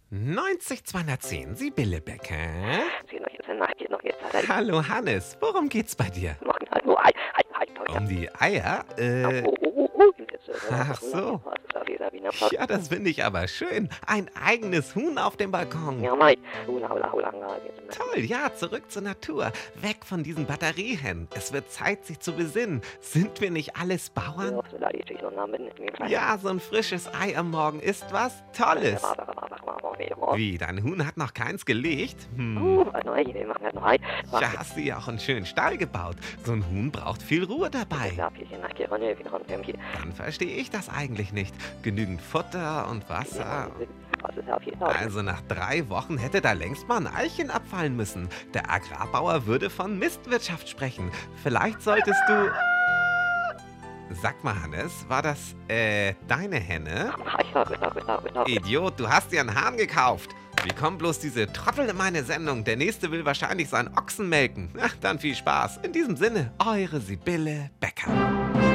90210, Sibylle Becker. Geht noch jetzt. Hallo Hannes, worum geht's bei dir? Machen halt nur Ei. Um die Eier? Ach so. Ja, das finde ich aber schön. Ein eigenes Huhn auf dem Balkon. Ja, mei. Hula. Toll, ja, zurück zur Natur. Weg von diesen Batteriehennen. Es wird Zeit, sich zu besinnen. Sind wir nicht alles Bauern? Ja, so ein frisches Ei am Morgen ist was Tolles. Wie, dein Huhn hat noch keins gelegt? Ja, hast du ja auch einen schönen Stall gebaut. So ein Huhn braucht viel Ruhe dabei. Dann verstehe ich das eigentlich nicht. Genügend Futter und Wasser. Also nach 3 Wochen hätte da längst mal ein Eichen abfallen müssen. Der Agrarbauer würde von Mistwirtschaft sprechen. Vielleicht solltest du... Sag mal, Hannes, war das, deine Henne? Idiot, du hast dir einen Hahn gekauft. Wie kommen bloß diese Trottel in meine Sendung? Der Nächste will wahrscheinlich seinen Ochsen melken. Ach, dann viel Spaß. In diesem Sinne, eure Sibylle Becker.